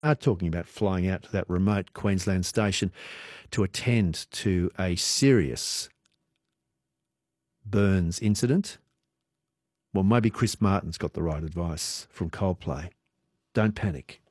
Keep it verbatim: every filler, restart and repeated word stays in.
are talking about flying out to that remote Queensland station to attend to a serious burns incident. Well, maybe Chris Martin's got the right advice from Coldplay. Don't panic.